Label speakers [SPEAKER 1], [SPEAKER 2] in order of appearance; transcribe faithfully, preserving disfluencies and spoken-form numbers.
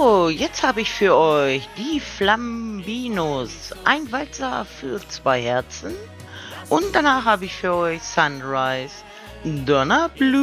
[SPEAKER 1] So, jetzt habe ich für euch die Flambinos. Ein Walzer für zwei Herzen. Und danach habe ich für euch Sunrise, Donnerblut.